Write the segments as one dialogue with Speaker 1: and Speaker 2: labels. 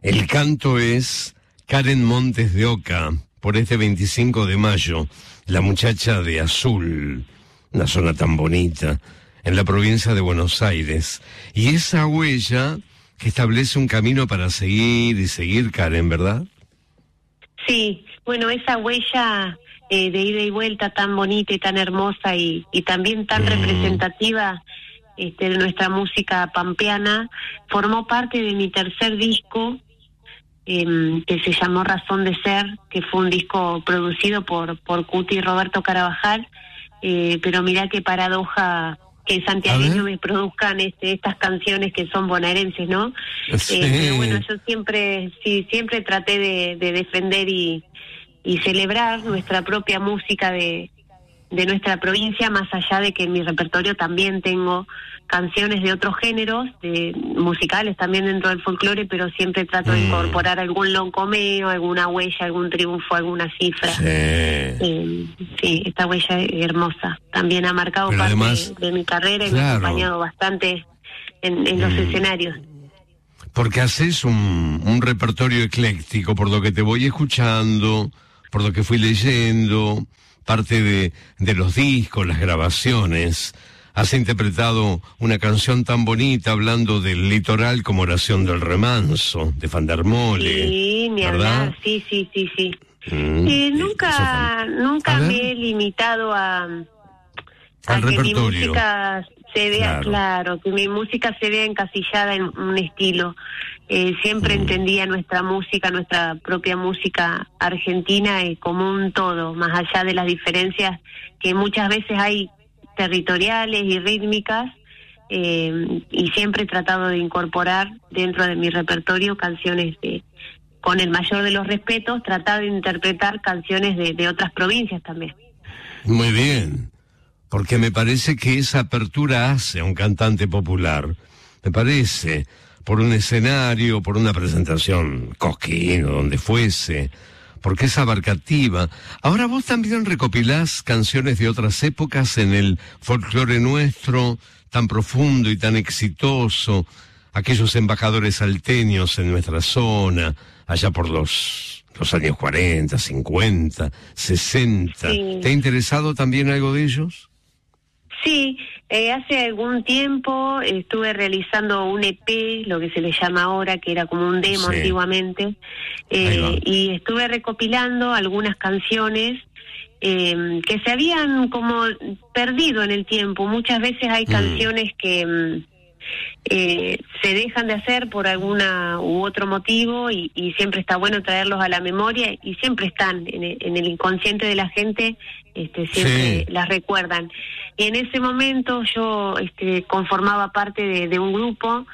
Speaker 1: El canto es Karen Montes de Oca, por este 25 de mayo, la muchacha de Azul, una zona tan bonita, en la provincia de Buenos Aires. Y esa huella que establece un camino para seguir y seguir, Karen, ¿verdad?
Speaker 2: Sí, bueno, esa huella de ida y vuelta tan bonita y tan hermosa y también tan representativa de nuestra música pampeana, formó parte de mi tercer disco, que se llamó Razón de Ser, que fue un disco producido por Cuti y Roberto Carabajal, pero mirá qué paradoja que santiagueños me produzcan estas canciones que son bonaerenses, ¿no?
Speaker 1: Sí.
Speaker 2: Pero bueno, yo siempre traté de defender y celebrar nuestra propia música de nuestra provincia, más allá de que en mi repertorio también tengo canciones de otros géneros, musicales también dentro del folclore, pero siempre trato de incorporar algún loncomeo, alguna huella, algún triunfo, alguna cifra. Sí, esta huella es hermosa. También ha marcado
Speaker 1: pero
Speaker 2: parte
Speaker 1: además,
Speaker 2: de mi carrera y
Speaker 1: claro,
Speaker 2: me ha acompañado bastante en los escenarios.
Speaker 1: Porque haces un repertorio ecléctico, por lo que te voy escuchando, por lo que fui leyendo, parte de los discos, las grabaciones. Has interpretado una canción tan bonita hablando del litoral como Oración del Remanso, de Van der Mole.
Speaker 2: Sí, ni
Speaker 1: ¿verdad?
Speaker 2: hablar, sí. Nunca me he limitado a
Speaker 1: al
Speaker 2: que
Speaker 1: repertorio.
Speaker 2: Mi música se vea, claro, que mi música se vea encasillada en un estilo. Siempre entendía nuestra propia música argentina, como un todo, más allá de las diferencias que muchas veces hay territoriales y rítmicas, y siempre he tratado de incorporar dentro de mi repertorio canciones con el mayor de los respetos, tratar de interpretar canciones de otras provincias también.
Speaker 1: Muy bien, porque me parece que esa apertura hace a un cantante popular, me parece, por un escenario, por una presentación Cosquín o donde fuese, porque es abarcativa. Ahora vos también recopilás canciones de otras épocas en el folclore nuestro, tan profundo y tan exitoso, aquellos embajadores salteños en nuestra zona, allá por los años 40, 50, 60. Sí. ¿Te ha interesado también algo de ellos?
Speaker 2: Sí, hace algún tiempo estuve realizando un EP, lo que se le llama ahora, que era como un demo antiguamente, y estuve recopilando algunas canciones que se habían como perdido en el tiempo. Muchas veces hay canciones que se dejan de hacer por alguna u otro motivo y siempre está bueno traerlos a la memoria y siempre están en el inconsciente de la gente, siempre las recuerdan. Y en ese momento yo conformaba parte de un grupo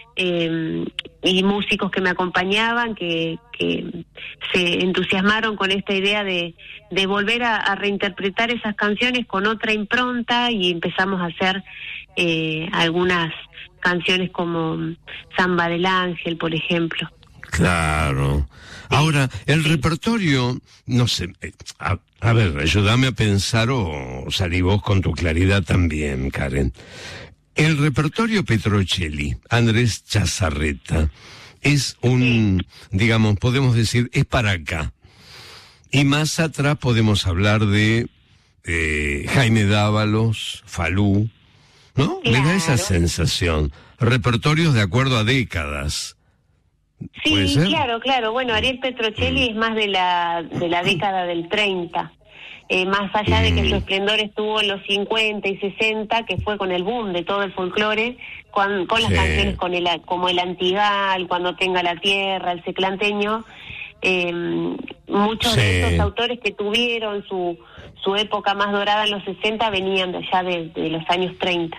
Speaker 2: y músicos que me acompañaban que se entusiasmaron con esta idea de volver a reinterpretar esas canciones con otra impronta, y empezamos a hacer algunas canciones como Samba del Ángel, por ejemplo.
Speaker 1: Claro. Ahora, el repertorio, no sé, a ver, ayúdame a pensar o salí vos con tu claridad también, Karen. El repertorio Petrocelli, Andrés Chazarreta, es digamos, podemos decir, es para acá. Y más atrás podemos hablar de Jaime Dávalos, Falú, ¿no? Claro. Me da esa sensación. Repertorios de acuerdo a décadas.
Speaker 2: Sí, claro. Bueno, Ariel Petrocelli es más de la década del 30. Más allá de que su esplendor estuvo en los 50 y 60, que fue con el boom de todo el folclore, con las canciones como el Antigal, Cuando tenga la tierra, el Seclanteño. Muchos de esos autores que tuvieron su época más dorada en los 60 venían de allá de los años 30.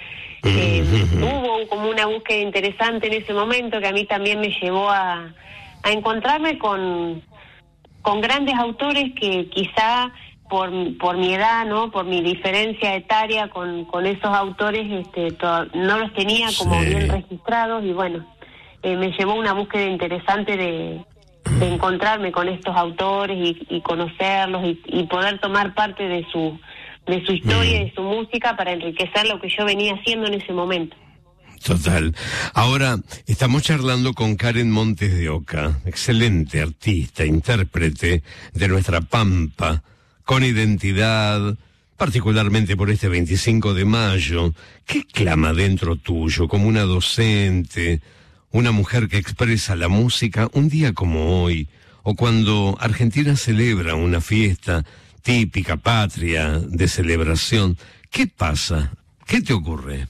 Speaker 2: Hubo como una búsqueda interesante en ese momento que a mí también me llevó a encontrarme con grandes autores que quizá por mi edad, ¿no? Por mi diferencia etaria con esos autores, no los tenía como bien registrados, y bueno, me llevó una búsqueda interesante de encontrarme con estos autores y conocerlos y poder tomar parte de su historia y de su música para enriquecer lo que yo venía haciendo en ese momento.
Speaker 1: Total. Ahora, estamos charlando con Karen Montes de Oca, excelente artista, intérprete de nuestra Pampa, con identidad, particularmente por este 25 de mayo. ¿Qué clama dentro tuyo como una docente, una mujer que expresa la música un día como hoy, o cuando Argentina celebra una fiesta típica, patria, de celebración? ¿Qué pasa? ¿Qué te ocurre?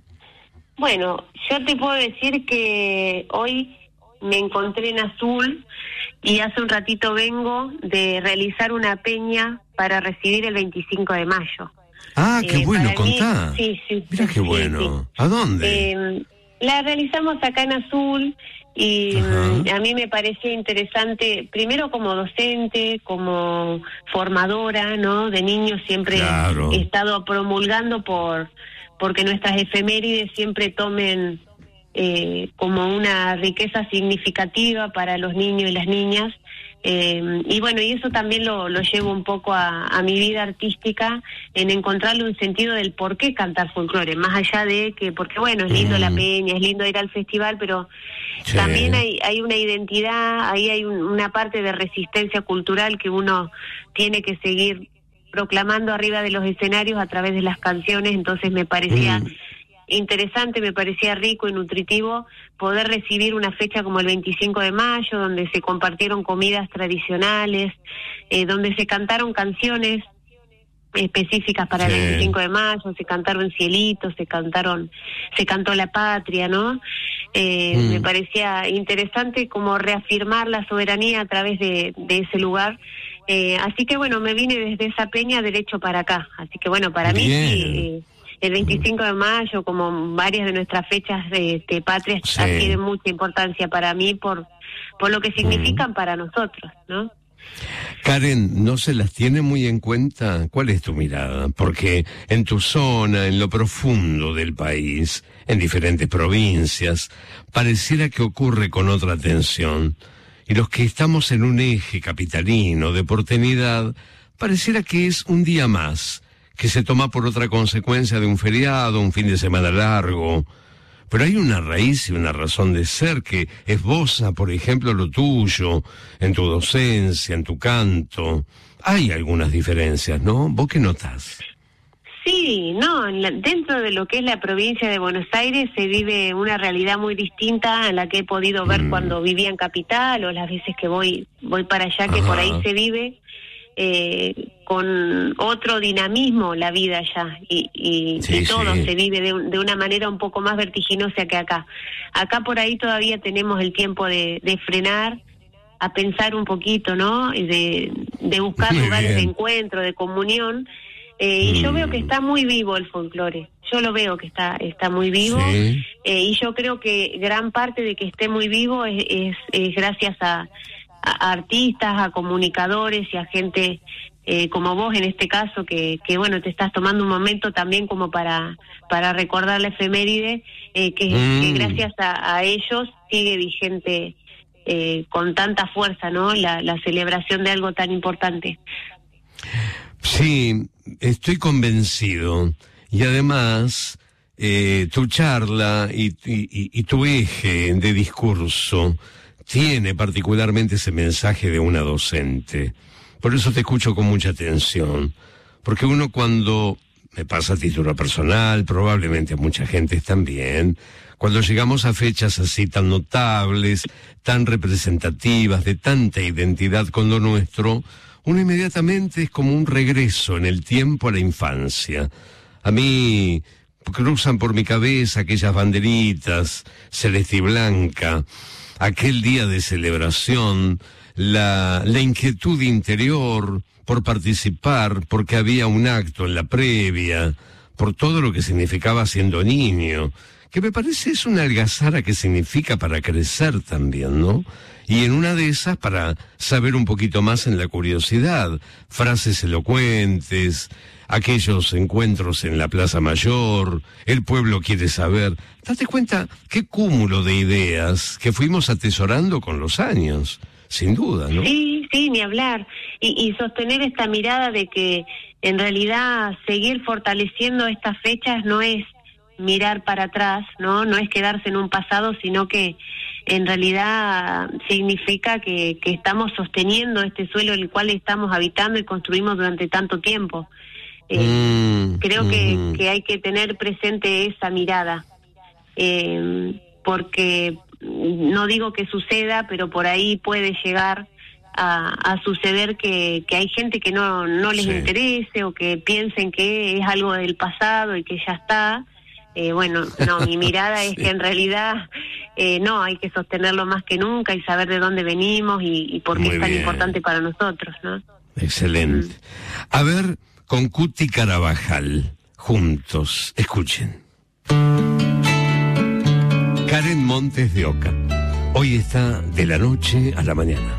Speaker 2: Bueno, yo te puedo decir que hoy me encontré en Azul y hace un ratito vengo de realizar una peña para recibir el 25 de mayo.
Speaker 1: Ah, qué bueno, contá.
Speaker 2: Sí.
Speaker 1: Mira qué bueno. Sí. ¿A dónde?
Speaker 2: La realizamos acá en Azul y a mí me parecía interesante, primero como docente, como formadora, ¿no? De niños siempre he estado promulgando porque nuestras efemérides siempre tomen como una riqueza significativa para los niños y las niñas. Y bueno, y eso también lo llevo un poco a mi vida artística, en encontrarle un sentido del por qué cantar folclore, más allá de que, porque bueno, es lindo la peña, es lindo ir al festival, pero también hay una identidad, ahí hay una parte de resistencia cultural que uno tiene que seguir proclamando arriba de los escenarios a través de las canciones. Entonces me parecía interesante, me parecía rico y nutritivo poder recibir una fecha como el 25 de mayo, donde se compartieron comidas tradicionales, donde se cantaron canciones específicas para el 25 de mayo, se cantaron cielitos, se cantó La Patria, ¿no? Me parecía interesante como reafirmar la soberanía a través de ese lugar. Así que bueno, me vine desde esa peña derecho para acá. Así que bueno, para mí sí, el 25 de mayo, como varias de nuestras fechas de patria, tienen mucha importancia para mí por lo que significan para nosotros, ¿no?
Speaker 1: Karen, ¿no se las tiene muy en cuenta? ¿Cuál es tu mirada? Porque en tu zona, en lo profundo del país, en diferentes provincias, pareciera que ocurre con otra atención. Y los que estamos en un eje capitalino de porteñidad, pareciera que es un día más, que se toma por otra consecuencia de un feriado, un fin de semana largo. Pero hay una raíz y una razón de ser que esboza, por ejemplo, lo tuyo, en tu docencia, en tu canto. Hay algunas diferencias, ¿no? ¿Vos qué notás?
Speaker 2: Sí, no, dentro de lo que es la provincia de Buenos Aires se vive una realidad muy distinta a la que he podido ver cuando vivía en Capital, o las veces que voy para allá, que por ahí se vive con otro dinamismo la vida allá, y todo se vive de una manera un poco más vertiginosa que acá. Acá por ahí todavía tenemos el tiempo de frenar, a pensar un poquito, ¿no? Y de buscar lugares de encuentro, de comunión. Y yo veo que está muy vivo el folclore. Yo lo veo que está muy vivo. Y yo creo que gran parte de que esté muy vivo es gracias a artistas, a comunicadores y a gente como vos en este caso, que bueno, te estás tomando un momento también como para recordar la efeméride, que gracias a ellos sigue vigente con tanta fuerza, ¿no? La celebración de algo tan importante.
Speaker 1: Sí, estoy convencido. Y además, tu charla y tu eje de discurso tiene particularmente ese mensaje de una docente. Por eso te escucho con mucha atención. Porque uno, cuando me pasa a título personal, probablemente a mucha gente también, cuando llegamos a fechas así tan notables, tan representativas, de tanta identidad con lo nuestro, uno inmediatamente es como un regreso en el tiempo a la infancia. A mí cruzan por mi cabeza aquellas banderitas celeste y blanca, aquel día de celebración, la inquietud interior por participar, porque había un acto en la previa, por todo lo que significaba siendo niño, que me parece es una algazara que significa para crecer también, ¿no? Y en una de esas, para saber un poquito más en la curiosidad, frases elocuentes, aquellos encuentros en la Plaza Mayor, el pueblo quiere saber. Date cuenta qué cúmulo de ideas que fuimos atesorando con los años, sin duda, ¿no?
Speaker 2: Sí, ni hablar. Y sostener esta mirada de que en realidad seguir fortaleciendo estas fechas no es mirar para atrás, ¿no? No es quedarse en un pasado, sino que en realidad significa que estamos sosteniendo este suelo el cual estamos habitando y construimos durante tanto tiempo. Creo que hay que tener presente esa mirada, porque no digo que suceda, pero por ahí puede llegar a suceder que hay gente que no les interese o que piensen que es algo del pasado y que ya está. Bueno, no, mi mirada es que en realidad no, hay que sostenerlo más que nunca y saber de dónde venimos y por qué es tan importante para nosotros, ¿no?
Speaker 1: Excelente. A ver, con Cuti Carabajal, juntos, escuchen. Karen Montes de Oca. Hoy está de la noche a la mañana.